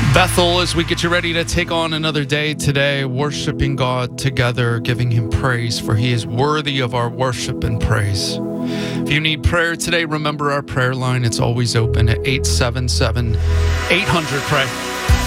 Bethel, as we get you ready to take on another day today, worshiping God together, giving him praise, for he is worthy of our worship and praise. If you need prayer today, remember our prayer line. It's always open at 877-800-PRAY.